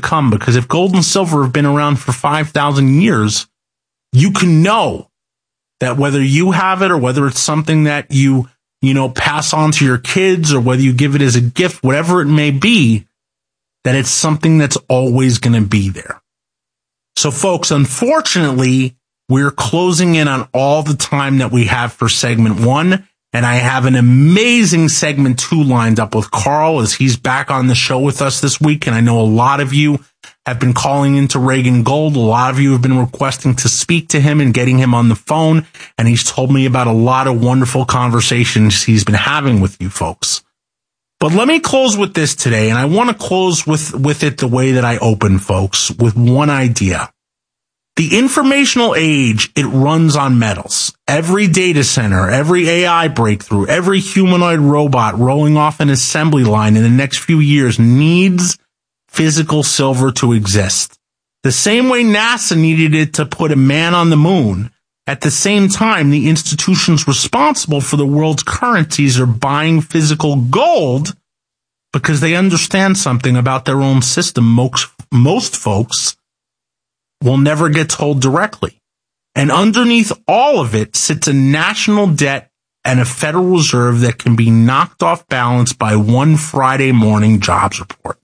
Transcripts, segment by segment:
come, because if gold and silver have been around for 5,000 years, you can know that whether you have it or whether it's something that you pass on to your kids or whether you give it as a gift, whatever it may be, that it's something that's always going to be there. So folks, unfortunately, we're closing in on all the time that we have for segment 1. And I have an amazing segment 2 lined up with Carl as he's back on the show with us this week. And I know a lot of you have been calling into Reagan Gold. A lot of you have been requesting to speak to him and getting him on the phone. And he's told me about a lot of wonderful conversations he's been having with you folks. But let me close with this today. And I want to close with it the way that I opened, folks, with one idea. The informational age, it runs on metals. Every data center, every AI breakthrough, every humanoid robot rolling off an assembly line in the next few years needs physical silver to exist. The same way NASA needed it to put a man on the moon, at the same time, the institutions responsible for the world's currencies are buying physical gold because they understand something about their own system. Most folks will never get told directly. And underneath all of it sits a national debt and a Federal Reserve that can be knocked off balance by one Friday morning jobs report.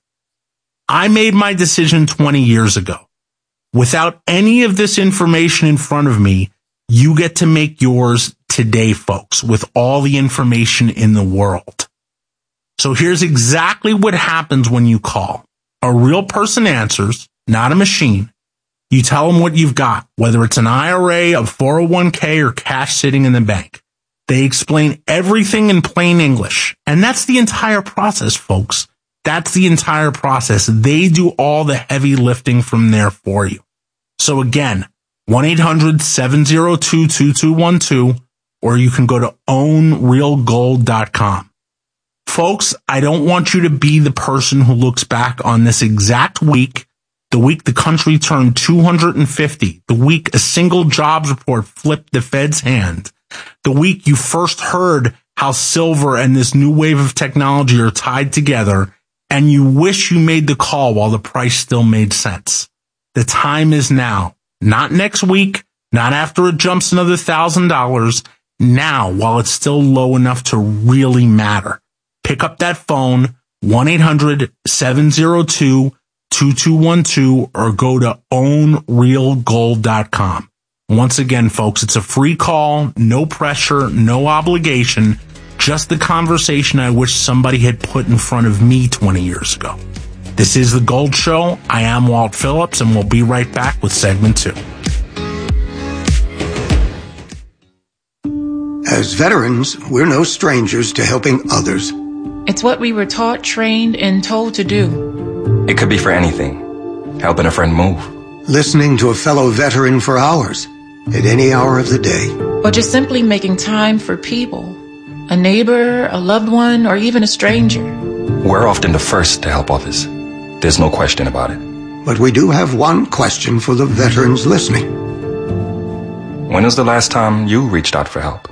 I made my decision 20 years ago. Without any of this information in front of me, you get to make yours today, folks, with all the information in the world. So here's exactly what happens when you call. A real person answers, not a machine. You tell them what you've got, whether it's an IRA, a 401k, or cash sitting in the bank. They explain everything in plain English. And that's the entire process, folks. That's the entire process. They do all the heavy lifting from there for you. So again, 1-800-702-2212, or you can go to ownrealgold.com. Folks, I don't want you to be the person who looks back on this exact week, the week the country turned 250, the week a single jobs report flipped the Fed's hand, the week you first heard how silver and this new wave of technology are tied together, and you wish you made the call while the price still made sense. The time is now. Not next week, not after it jumps another $1,000. Now, while it's still low enough to really matter. Pick up that phone, 1-800-702-2212, or go to ownrealgold.com. Once again, folks, it's a free call, no pressure, no obligation, just the conversation I wish somebody had put in front of me 20 years ago. This is The Gold Show. I am Walt Phillips, and we'll be right back with segment 2. As veterans, we're no strangers to helping others. It's what we were taught, trained, and told to do. It could be for anything. Helping a friend move. Listening to a fellow veteran for hours, at any hour of the day. Or just simply making time for people. A neighbor, a loved one, or even a stranger. We're often the first to help others. There's no question about it. But we do have one question for the veterans listening. When was the last time you reached out for help?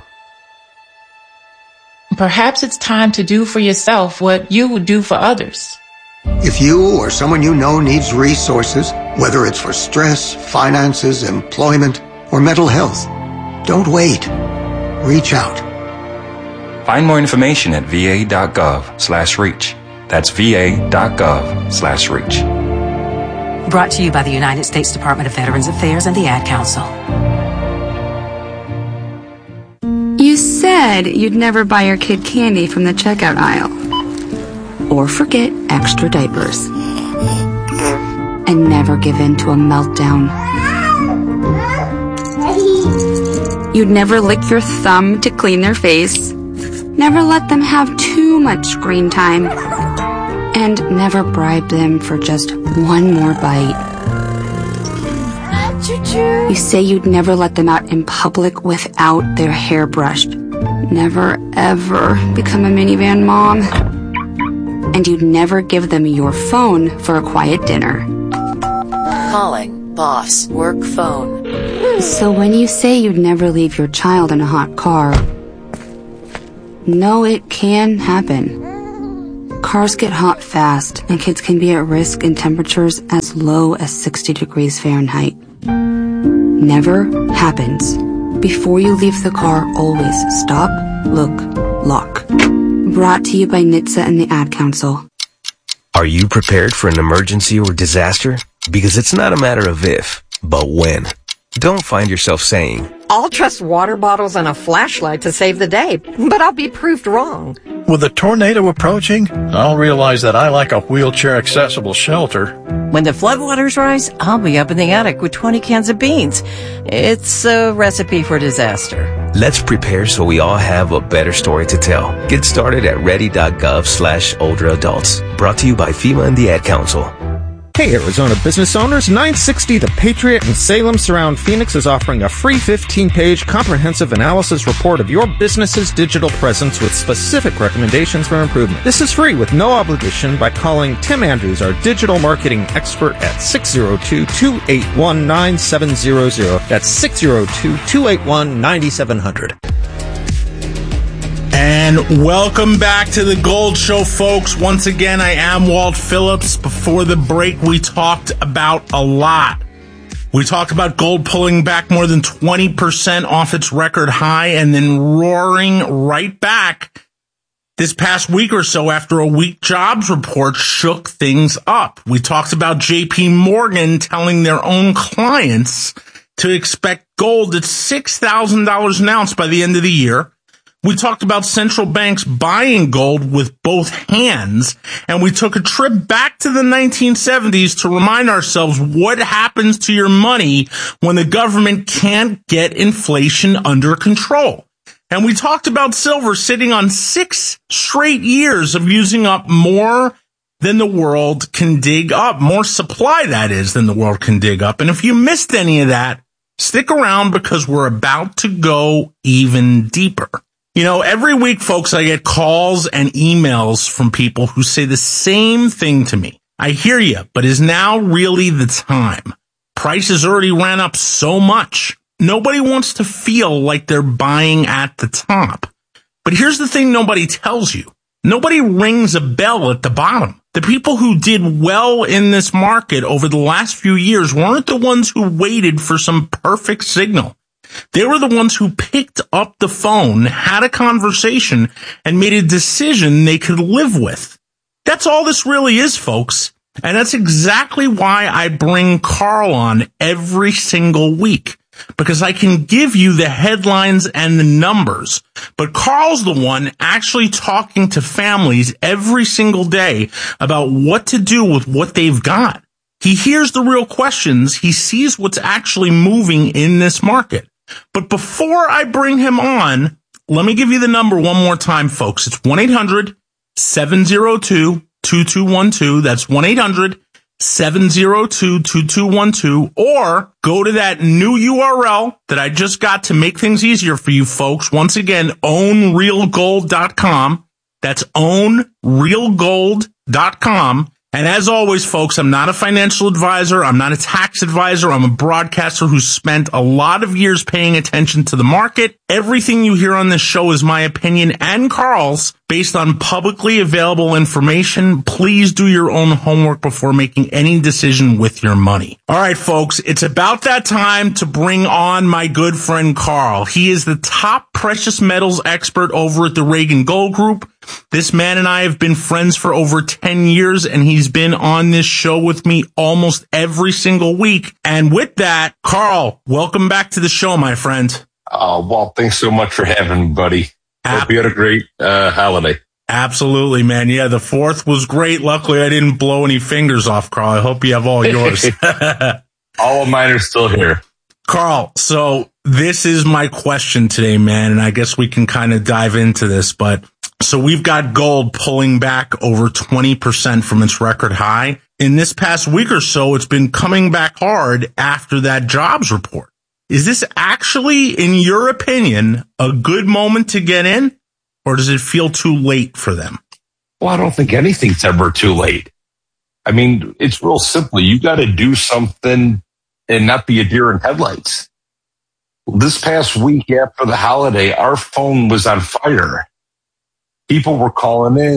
Perhaps it's time to do for yourself what you would do for others. If you or someone you know needs resources, whether it's for stress, finances, employment, or mental health, don't wait. Reach out. Find more information at va.gov/reach. That's va.gov/reach. Brought to you by the United States Department of Veterans Affairs and the Ad Council. You said you'd never buy your kid candy from the checkout aisle. Or forget extra diapers. And never give in to a meltdown. You'd never lick your thumb to clean their face. Never let them have too much screen time. And never bribe them for just one more bite. You say you'd never let them out in public without their hair brushed. Never, ever become a minivan mom. And you'd never give them your phone for a quiet dinner. Calling boss work phone. So when you say you'd never leave your child in a hot car, no, it can happen. Cars get hot fast, and kids can be at risk in temperatures as low as 60 degrees Fahrenheit. Never happens. Before you leave the car, always stop, look, lock. Brought to you by NHTSA and the Ad Council. Are you prepared for an emergency or disaster? Because it's not a matter of if, but when. Don't find yourself saying, I'll trust water bottles and a flashlight to save the day, but I'll be proved wrong. With a tornado approaching, I'll realize that I like a wheelchair-accessible shelter. When the floodwaters rise, I'll be up in the attic with 20 cans of beans. It's a recipe for disaster. Let's prepare so we all have a better story to tell. Get started at ready.gov/older-adults. Brought to you by FEMA and the Ad Council. Hey, Arizona business owners, 960 The Patriot in Salem Surround Phoenix is offering a free 15-page comprehensive analysis report of your business's digital presence with specific recommendations for improvement. This is free with no obligation by calling Tim Andrews, our digital marketing expert, at 602-281-9700. That's 602-281-9700. And welcome back to the Gold Show, folks. Once again, I am Walt Phillips. Before the break, we talked about a lot. We talked about gold pulling back more than 20% off its record high and then roaring right back this past week or so after a weak jobs report shook things up. We talked about JP Morgan telling their own clients to expect gold at $6,000 an ounce by the end of the year. We talked about central banks buying gold with both hands, and we took a trip back to the 1970s to remind ourselves what happens to your money when the government can't get inflation under control. And we talked about silver sitting on 6 straight years of using up more than the world can dig up, more supply, that is, than the world can dig up. And if you missed any of that, stick around because we're about to go even deeper. You know, every week, folks, I get calls and emails from people who say the same thing to me. I hear you, but is now really the time? Prices already ran up so much. Nobody wants to feel like they're buying at the top. But here's the thing nobody tells you. Nobody rings a bell at the bottom. The people who did well in this market over the last few years weren't the ones who waited for some perfect signal. They were the ones who picked up the phone, had a conversation, and made a decision they could live with. That's all this really is, folks. And that's exactly why I bring Carl on every single week, because I can give you the headlines and the numbers. But Carl's the one actually talking to families every single day about what to do with what they've got. He hears the real questions. He sees what's actually moving in this market. But before I bring him on, let me give you the number one more time, folks. It's 1-800-702-2212. That's 1-800-702-2212. Or go to that new URL that I just got to make things easier for you folks. Once again, ownrealgold.com. That's ownrealgold.com. And as always, folks, I'm not a financial advisor. I'm not a tax advisor. I'm a broadcaster who spent a lot of years paying attention to the market. Everything you hear on this show is my opinion and Carl's based on publicly available information. Please do your own homework before making any decision with your money. All right, folks, it's about that time to bring on my good friend Carl. He is the top precious metals expert over at the Reagan Gold Group. This man and I have been friends for over 10 years, and he's been on this show with me almost every single week. And with that, Carl, welcome back to the show, my friend. Walt, thanks so much for having me, buddy. Hope you had a great holiday. Absolutely, man. Yeah, the 4th was great. Luckily, I didn't blow any fingers off, Carl. I hope you have all yours. All of mine are still here. Carl, so this is my question today, man, and I guess we can kind of dive into this, but so we've got gold pulling back over 20% from its record high. In this past week or so, it's been coming back hard after that jobs report. Is this actually, in your opinion, a good moment to get in, or does it feel too late for them? Well, I don't think anything's ever too late. I mean, it's real simple. You got to do something and not be a deer in headlights. This past week after the holiday, our phone was on fire. People were calling in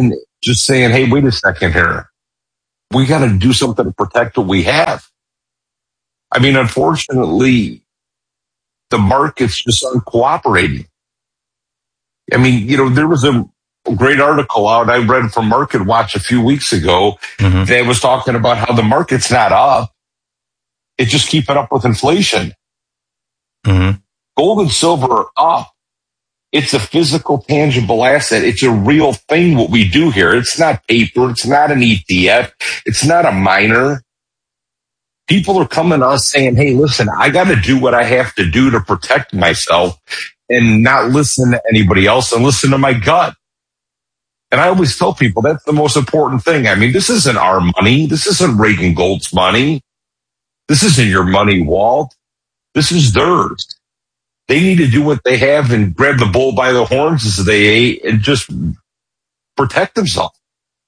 just saying, hey, wait a second here. We got to do something to protect what we have. I mean, unfortunately, the markets just aren't cooperating. I mean, there was a great article out I read from Market Watch a few weeks ago that was talking about how the market's not up. It's just keeping up with inflation. Gold and silver are up. It's a physical, tangible asset. It's a real thing what we do here. It's not paper. It's not an ETF. It's not a miner. People are coming to us saying, hey, listen, I got to do what I have to do to protect myself and not listen to anybody else and listen to my gut. And I always tell people that's the most important thing. I mean, this isn't our money. This isn't Reagan Gold's money. This isn't your money, Walt. This is theirs. They need to do what they have and grab the bull by the horns as they ate and just protect themselves.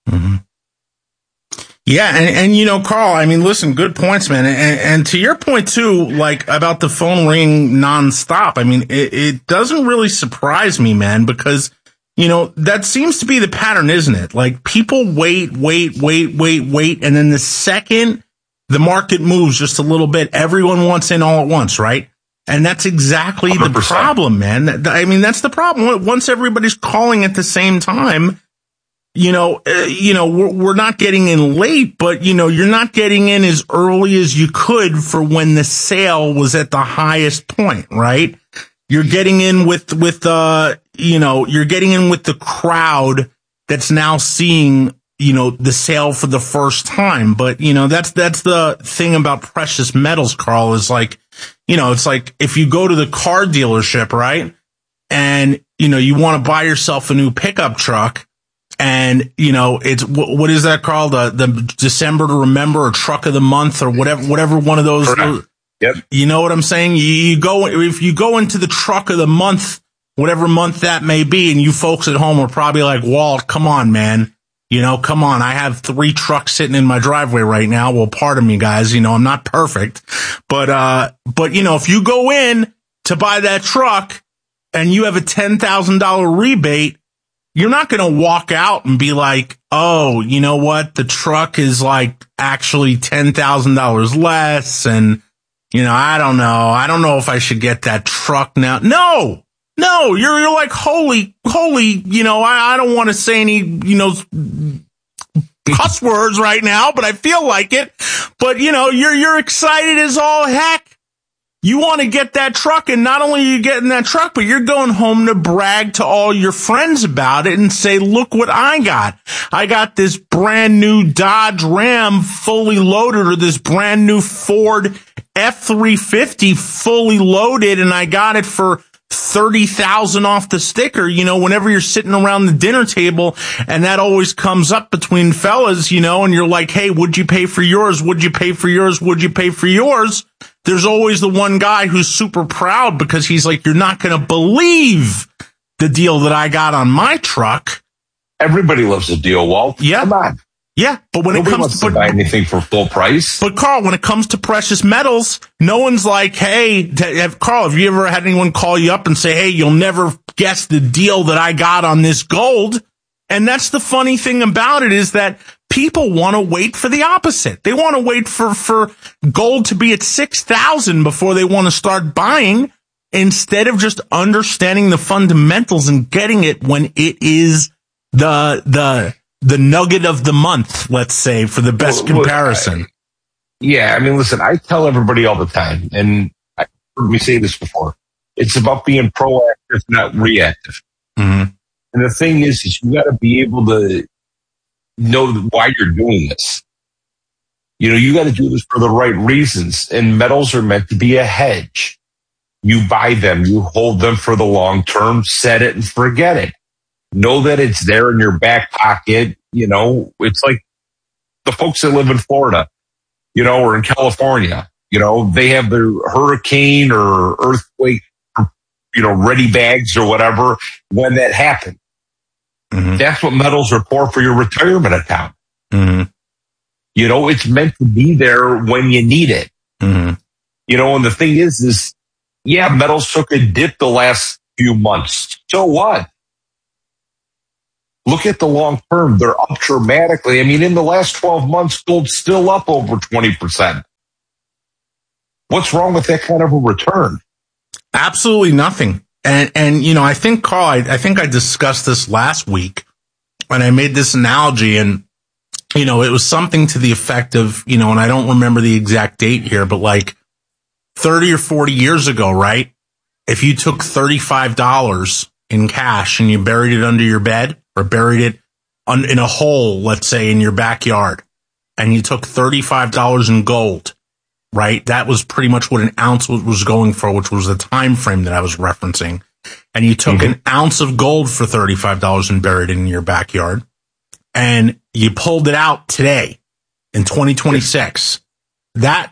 Yeah. And Carl, I mean, listen, good points, man. And to your point too, like about the phone ring nonstop. I mean, it doesn't really surprise me, man, because that seems to be the pattern, isn't it? Like people wait. And then the second the market moves just a little bit, everyone wants in all at once, right? And that's exactly 100%. The problem, man. I mean, that's the problem. Once everybody's calling at the same time, we're not getting in late, but you're not getting in as early as you could for when the sale was at the highest point, right? You're getting in with you're getting in with the crowd that's now seeing, the sale for the first time. But, that's the thing about precious metals, Carl, is like, it's like if you go to the car dealership, right? And, you want to buy yourself a new pickup truck and, it's, what is that, Carl? The December to Remember or Truck of the Month or whatever one of those. Yep. You know what I'm saying? If you go into the Truck of the Month, whatever month that may be, and you folks at home are probably like, Walt, come on, man. Come on. I have 3 trucks sitting in my driveway right now. Well, pardon me, guys. I'm not perfect, but if you go in to buy that truck and you have a $10,000 rebate, you're not going to walk out and be like, oh, you know what? The truck is like actually $10,000 less. And, I don't know. I don't know if I should get that truck now. No, you're like, holy, I don't want to say any, cuss words right now, but I feel like it. But, you're excited as all heck. You want to get that truck, and not only are you getting that truck, but you're going home to brag to all your friends about it and say, look what I got. I got this brand new Dodge Ram fully loaded, or this brand new Ford F-350 fully loaded, and I got it for $30,000 off the sticker. Whenever you're sitting around the dinner table, and that always comes up between fellas, and you're like, hey, would you pay for yours? Would you pay for yours? Would you pay for yours? There's always the one guy who's super proud because he's like, you're not going to believe the deal that I got on my truck. Everybody loves a deal, Walt. Yeah. Come on. Yeah, but when Nobody it comes to buy anything for full price. But Carl, when it comes to precious metals, no one's like, hey, Carl, have you ever had anyone call you up and say, hey, you'll never guess the deal that I got on this gold? And that's the funny thing about it, is that people want to wait for the opposite. They want to wait for gold to be at 6,000 before they want to start buying, instead of just understanding the fundamentals and getting it when it is the nugget of the month, let's say, for the best comparison. I mean, listen, I tell everybody all the time, and I've heard me say this before, it's about being proactive, not reactive. Mm-hmm. And the thing is you got to be able to know why you're doing this. You got to do this for the right reasons, and metals are meant to be a hedge. You buy them, you hold them for the long term, set it and forget it. Know that it's there in your back pocket. It's like the folks that live in Florida, or in California, they have their hurricane or earthquake, ready bags or whatever when that happens. Mm-hmm. That's what metals are for your retirement account. Mm-hmm. It's meant to be there when you need it. Mm-hmm. And the thing is, metals took a dip the last few months. So what? Look at the long term. They're up dramatically. I mean, in the last 12 months, gold's still up over 20%. What's wrong with that kind of a return? Absolutely nothing. And you know, I think, Carl, I think I discussed this last week when I made this analogy, and, you know, it was something to the effect of, you know, and I don't remember the exact date here, but like 30 or 40 years ago, right? If you took $35 in cash and you buried it under your bed or buried it in a hole, let's say in your backyard, and you took $35 in gold, right? That was pretty much what an ounce was going for, which was the time frame that I was referencing. And you took an ounce of gold for $35 and buried it in your backyard, and you pulled it out today in 2026. That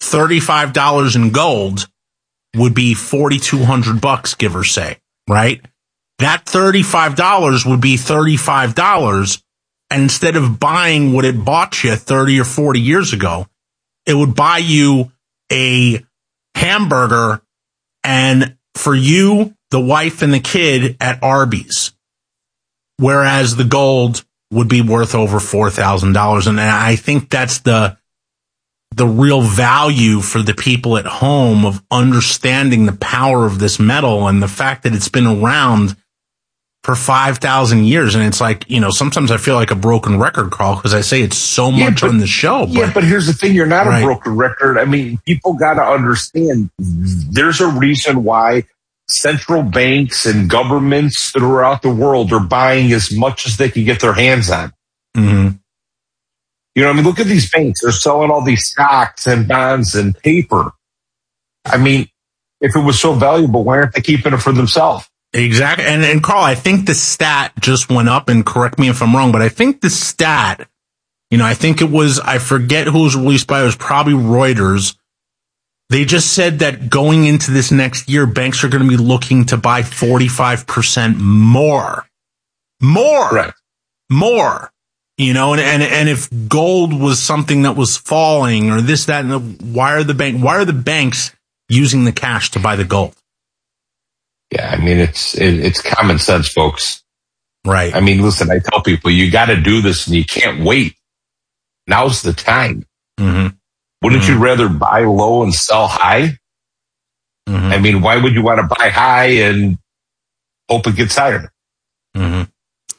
$35 in gold would be $4,200, give or say, right? That $35 would be $35. And instead of buying what it bought you 30 or 40 years ago, it would buy you a hamburger and for you, the wife and the kid at Arby's. Whereas the gold would be worth over $4,000. And I think that's the real value for the people at home of understanding the power of this metal and the fact that it's been around for 5,000 years. And it's like, you know, sometimes I feel like a broken record, Carl, because I say it's so much on the show. But here's the thing. You're not a broken record. I mean, people got to understand there's a reason why central banks and governments throughout the world are buying as much as they can get their hands on. Mm-hmm. You know, I mean, look at these banks. They're selling all these stocks and bonds and paper. I mean, if it was so valuable, why aren't they keeping it for themselves? Exactly. And Carl, I think the stat just went up, and correct me if I'm wrong, but I think the stat, you know, I think it was, I forget who was released by, it was probably Reuters. They just said that going into this next year, banks are going to be looking to buy 45% more. Right. More. You know, and if gold was something that was falling or this, that, and why are the banks using the cash to buy the gold? Yeah, I mean, it's common sense, folks. Right. I mean, listen, I tell people, you got to do this and you can't wait. Now's the time. Mm-hmm. Wouldn't you rather buy low and sell high? Mm-hmm. I mean, why would you want to buy high and hope it gets higher? 100%.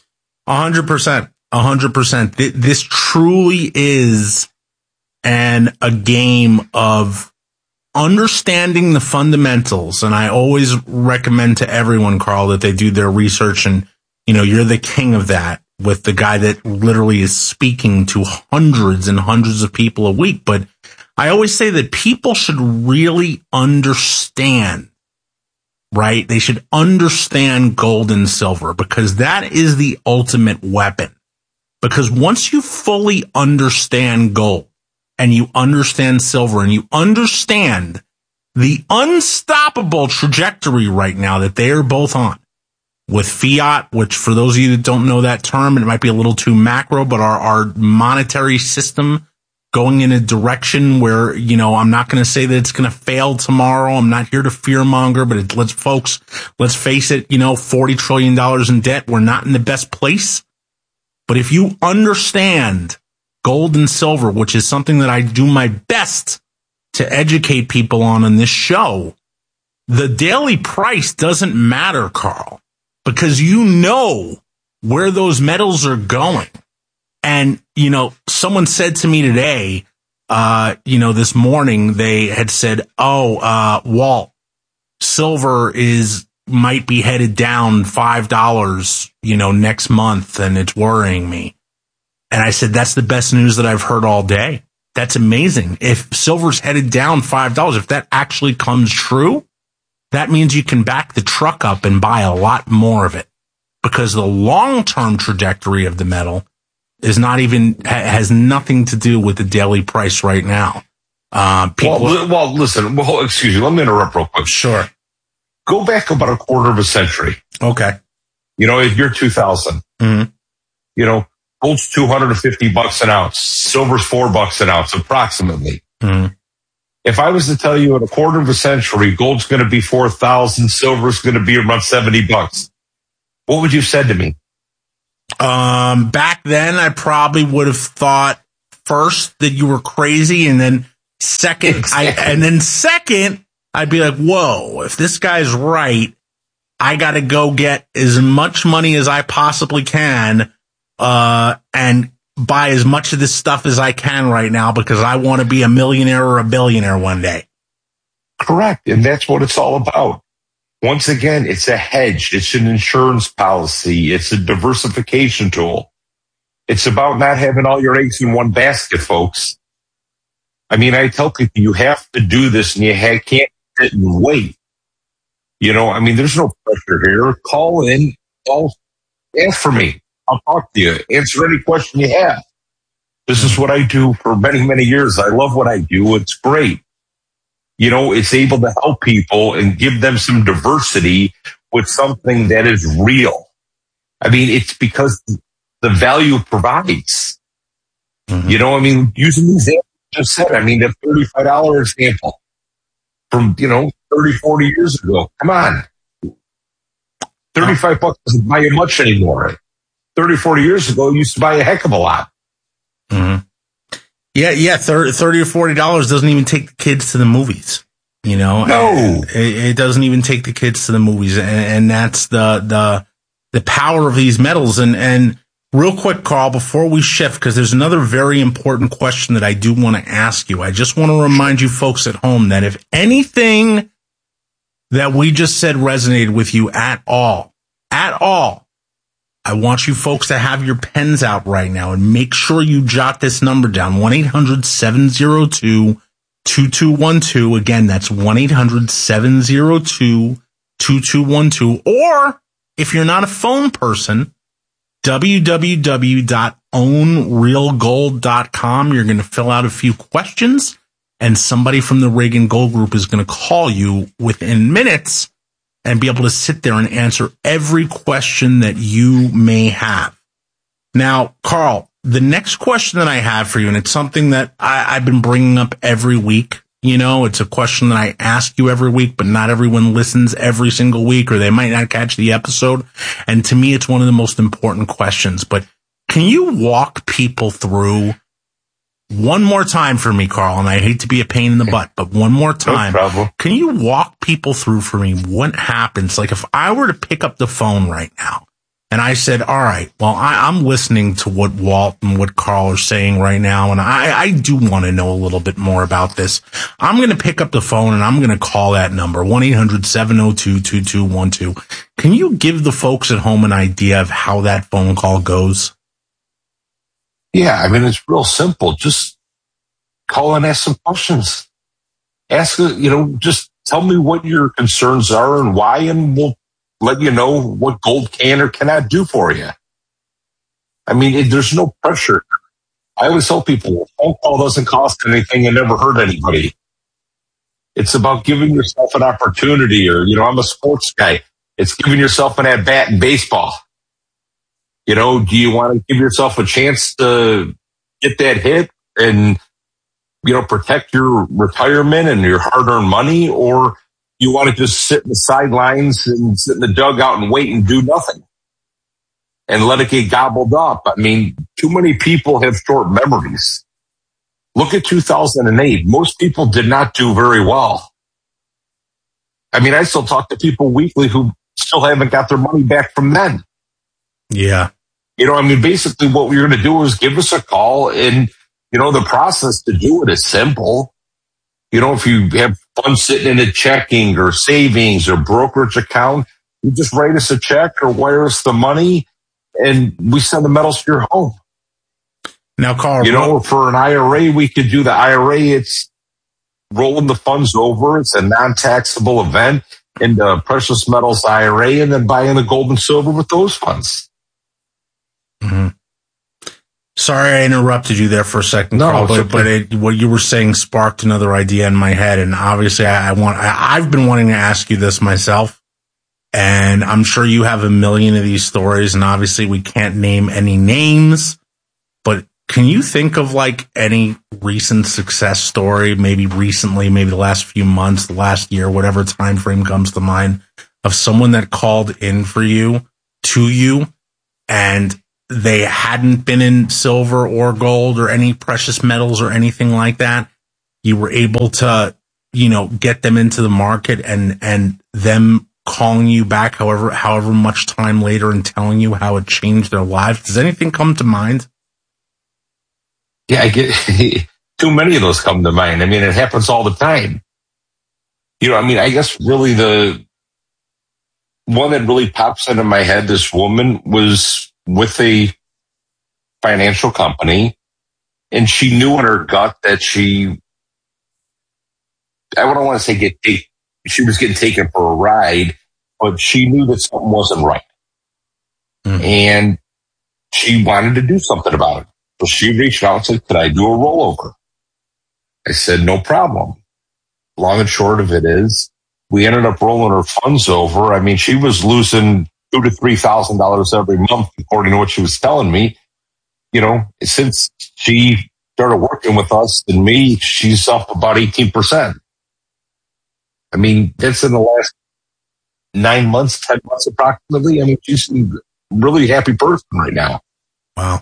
100%. This truly is a game of understanding the fundamentals. And I always recommend to everyone, Carl, that they do their research. And, you know, you're the king of that with the guy that literally is speaking to hundreds and hundreds of people a week. But I always say that people should really understand, right? They should understand gold and silver, because that is the ultimate weapon. Because once you fully understand gold and you understand silver and you understand the unstoppable trajectory right now that they are both on with fiat, which for those of you that don't know that term, it might be a little too macro, but our monetary system going in a direction where, you know, I'm not going to say that it's going to fail tomorrow. I'm not here to fearmonger, but let's face it, you know, $40 trillion in debt. We're not in the best place. But if you understand gold and silver, which is something that I do my best to educate people on this show, the daily price doesn't matter, Carl, because you know where those metals are going. And, you know, someone said to me today, you know, this morning, they had said, Walt, silver might be headed down $5, you know, next month, and it's worrying me. And I said, that's the best news that I've heard all day. That's amazing. If silver's headed down $5, if that actually comes true, that means you can back the truck up and buy a lot more of it, because the long-term trajectory of the metal has nothing to do with the daily price right now. Listen, excuse me, let me interrupt real quick. Sure. Go back about a quarter of a century. Okay. You know, year 2000. Mm-hmm. You know, gold's $250 an ounce. Silver's $4 an ounce, approximately. Mm-hmm. If I was to tell you in a quarter of a century, gold's going to be 4,000, silver's going to be around $70, what would you have said to me? Back then, I probably would have thought first that you were crazy, and then second, I'd be like, whoa, if this guy's right, I got to go get as much money as I possibly can, and buy as much of this stuff as I can right now because I want to be a millionaire or a billionaire one day. Correct. And that's what it's all about. Once again, it's a hedge. It's an insurance policy. It's a diversification tool. It's about not having all your eggs in one basket, folks. I mean, I tell people you have to do this and you can't sit and wait. You know, I mean, there's no pressure here. Call in, ask for me. I'll talk to you. Answer any question you have. This is what I do for many, many years. I love what I do. It's great. You know, it's able to help people and give them some diversity with something that is real. I mean, it's because the value provides. Mm-hmm. You know, I mean, using the example you just said, I mean, the $35 example from, 30, 40 years ago. Come on. $35 doesn't buy you much anymore. 30, 40 years ago, you used to buy a heck of a lot. Mm-hmm. Yeah, $30 or $40 doesn't even take the kids to the movies. No, it doesn't even take the kids to the movies, and that's the power of these metals. And real quick, Carl, before we shift, because there's another very important question that I do want to ask you. I just want to remind you folks at home that if anything that we just said resonated with you at all, I want you folks to have your pens out right now and make sure you jot this number down, 1-800-702-2212. Again, that's 1-800-702-2212. Or if you're not a phone person, www.ownrealgold.com. You're going to fill out a few questions and somebody from the Reagan Gold Group is going to call you within minutes and be able to sit there and answer every question that you may have. Now, Carl, the next question that I have for you, and it's something that I've been bringing up every week. It's a question that I ask you every week, but not everyone listens every single week, or they might not catch the episode. And to me, it's one of the most important questions. But can you walk people through one more time for me, Carl? And I hate to be a pain in the butt, but one more time. No problem. Can you walk people through for me what happens? Like if I were to pick up the phone right now and I said, all right, well, I'm listening to what Walt and what Carl are saying right now, and I do want to know a little bit more about this. I'm going to pick up the phone and I'm going to call that number, 1-800-702-2212. Can you give the folks at home an idea of how that phone call goes? Yeah, I mean, it's real simple. Just call and ask some questions. Ask, just tell me what your concerns are and why, and we'll let you know what gold can or cannot do for you. I mean, there's no pressure. I always tell people, a phone call doesn't cost anything and never hurt anybody. It's about giving yourself an opportunity, or, I'm a sports guy. It's giving yourself an at-bat in baseball. Do you want to give yourself a chance to get that hit and, protect your retirement and your hard-earned money? Or you want to just sit in the sidelines and sit in the dugout and wait and do nothing and let it get gobbled up? I mean, too many people have short memories. Look at 2008. Most people did not do very well. I mean, I still talk to people weekly who still haven't got their money back from then. Yeah. Basically what we're going to do is give us a call, and, the process to do it is simple. If you have funds sitting in a checking or savings or brokerage account, you just write us a check or wire us the money, and we send the metals to your home. Now, Carl, for an IRA, we could do the IRA. It's rolling the funds over. It's a non-taxable event into precious metals IRA, and then buying the gold and silver with those funds. Mm-hmm. Sorry, I interrupted you there for a second, Carl, but what you were saying sparked another idea in my head, and obviously I've been wanting to ask you this myself, and I'm sure you have a million of these stories, and obviously we can't name any names, but can you think of like any recent success story, maybe recently, maybe the last few months, the last year, whatever time frame comes to mind, of someone that called in to you, and they hadn't been in silver or gold or any precious metals or anything like that, you were able to, get them into the market and them calling you back however much time later and telling you how it changed their lives. Does anything come to mind? Yeah, I get too many of those come to mind. I mean, it happens all the time. I guess really the one that really pops into my head, this woman was with a financial company, and she knew in her gut that I don't want to say she was getting taken for a ride, but she knew that something wasn't right. Mm-hmm. And she wanted to do something about it. So she reached out and said, could I do a rollover? I said, no problem. Long and short of it is, we ended up rolling her funds over. I mean, she was losing $2,000 to $3,000 every month, according to what she was telling me. Since she started working with us and me, she's up about 18%. I mean, that's in the last 9 months, 10 months approximately. I mean, she's a really happy person right now. Wow.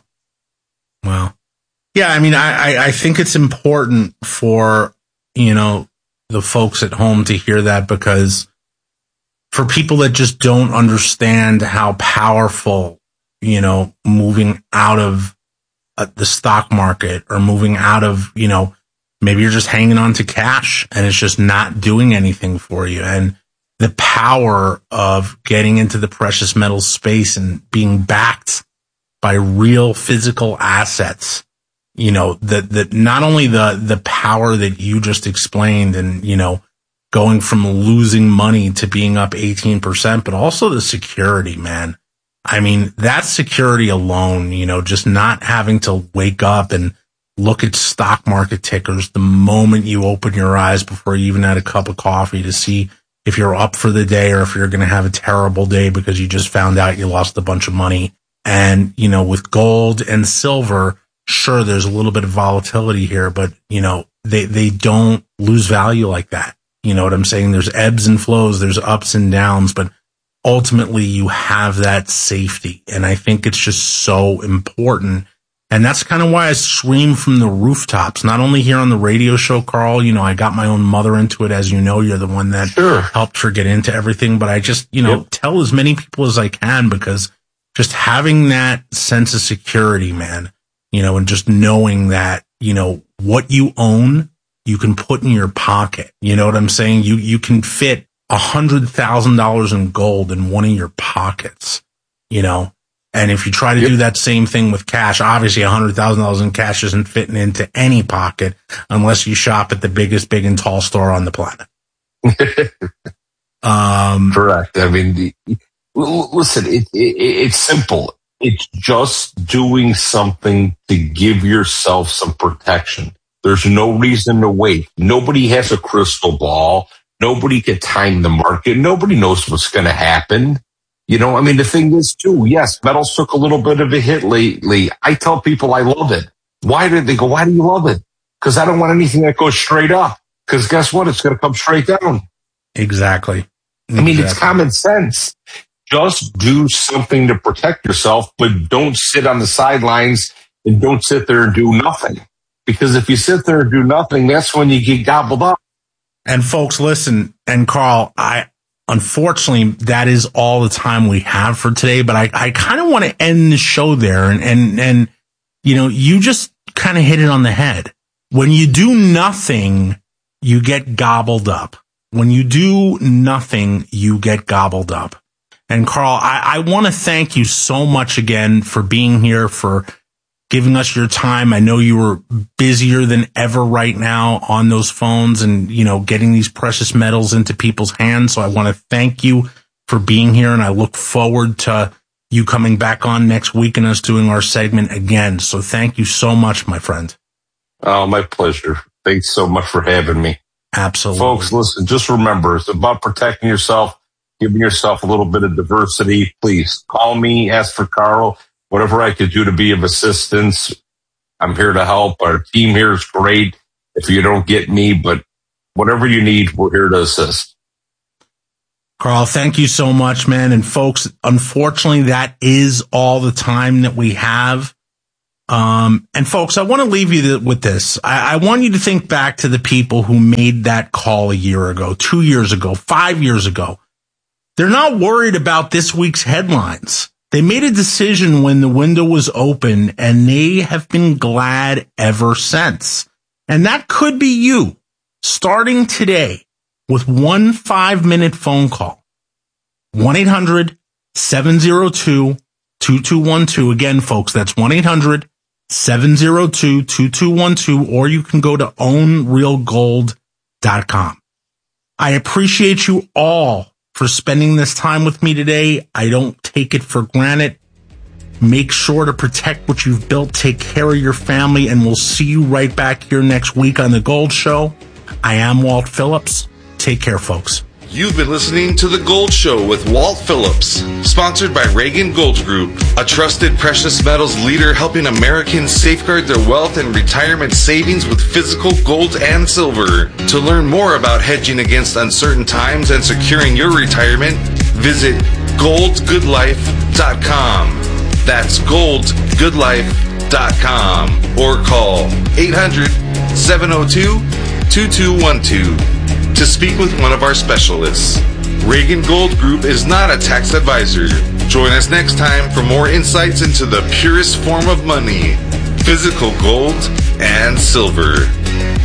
Yeah, I mean, I think it's important for, the folks at home to hear that, because for people that just don't understand how powerful, moving out of the stock market or moving out of, maybe you're just hanging on to cash and it's just not doing anything for you. And the power of getting into the precious metals space and being backed by real physical assets, that not only the power that you just explained and, going from losing money to being up 18%, but also the security, man. I mean, that security alone, just not having to wake up and look at stock market tickers the moment you open your eyes before you even had a cup of coffee to see if you're up for the day or if you're going to have a terrible day because you just found out you lost a bunch of money. And, with gold and silver, sure, there's a little bit of volatility here, but, they don't lose value like that. You know what I'm saying? There's ebbs and flows, there's ups and downs, but ultimately you have that safety. And I think it's just so important. And that's kind of why I scream from the rooftops, not only here on the radio show, Carl. I got my own mother into it. As you know, you're the one that helped her get into everything. But I just, tell as many people as I can, because just having that sense of security, man, and just knowing that, what you own, you can put in your pocket. You know what I'm saying? You can fit $100,000 in gold in one of your pockets, And if you try to do that same thing with cash, obviously $100,000 in cash isn't fitting into any pocket unless you shop at the biggest big and tall store on the planet. Correct. I mean, listen, it's simple. It's just doing something to give yourself some protection. There's no reason to wait. Nobody has a crystal ball. Nobody can time the market. Nobody knows what's going to happen. The thing is too, yes, metals took a little bit of a hit lately. I tell people I love it. Why do you love it? Because I don't want anything that goes straight up. Because guess what? It's going to come straight down. Exactly. I mean, it's common sense. Just do something to protect yourself, but don't sit on the sidelines and don't sit there and do nothing. Because if you sit there and do nothing, that's when you get gobbled up. And folks, listen, and Carl, unfortunately, that is all the time we have for today, but I kind of want to end the show there. And you just kind of hit it on the head. When you do nothing, you get gobbled up. When you do nothing, you get gobbled up. And Carl, I want to thank you so much again for being here, for giving us your time. I know you were busier than ever right now on those phones and, getting these precious metals into people's hands. So I want to thank you for being here. And I look forward to you coming back on next week and us doing our segment again. So thank you so much, my friend. Oh, my pleasure. Thanks so much for having me. Absolutely. Folks, listen, just remember, it's about protecting yourself, giving yourself a little bit of diversity. Please call me, ask for Carl. Whatever I could do to be of assistance, I'm here to help. Our team here is great. If you don't get me, but whatever you need, we're here to assist. Carl, thank you so much, man. And folks, unfortunately, that is all the time that we have. And folks, I want to leave you with this. I want you to think back to the people who made that call a year ago, 2 years ago, 5 years ago. They're not worried about this week's headlines. They made a decision when the window was open, and they have been glad ever since. And that could be you, starting today with 1 5-minute phone call. 1-800-702-2212. Again, folks, that's 1-800-702-2212, or you can go to ownrealgold.com. I appreciate you all for spending this time with me today. I don't take it for granted. Make sure to protect what you've built. Take care of your family, and we'll see you right back here next week on The Gold Show. I am Walt Phillips. Take care, folks. You've been listening to The Gold Show with Walt Phillips, sponsored by Reagan Gold Group, a trusted precious metals leader helping Americans safeguard their wealth and retirement savings with physical gold and silver. To learn more about hedging against uncertain times and securing your retirement, visit goldgoodlife.com. That's goldgoodlife.com, or call 800-702-2212 to speak with one of our specialists. Reagan Gold Group is not a tax advisor. Join us next time for more insights into the purest form of money, physical gold and silver.